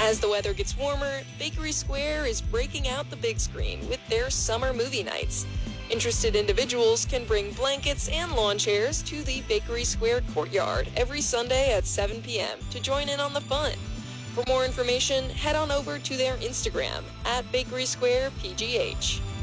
As the weather gets warmer, Bakery Square is breaking out the big screen with their summer movie nights. Interested individuals can bring blankets and lawn chairs to the Bakery Square courtyard every Sunday at 7 p.m. to join in on the fun. For more information, head on over to their Instagram at Bakery Square PGH.